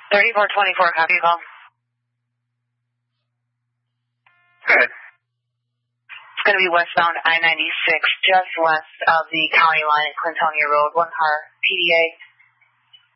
3424, copy your call. Good. It's going to be westbound I-96, just west of the county line at Clintonia Road. One car, PDA.